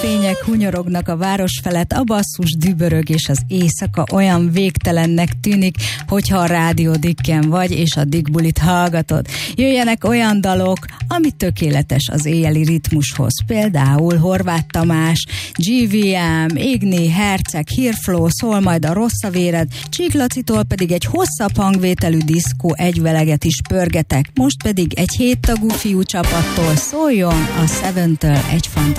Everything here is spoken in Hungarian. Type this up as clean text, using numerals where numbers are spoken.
fények hunyorognak a város felett, a basszus dübörög, és az éjszaka olyan végtelennek tűnik, hogyha a rádió dikken vagy, és a dickbulit hallgatod. Jöjjenek olyan dalok, ami tökéletes az éjjeli ritmushoz. Például Horváth Tamás, GVM, Igni, Herceg, Hirflow, szól majd a Rossz a véred, Csík Lacitól pedig egy hosszabb hangvételű diszkó egyveleget is pörgetek. Most pedig egy 7 tagú fiú csapattól szóljon a Seven-től egy fantasztikus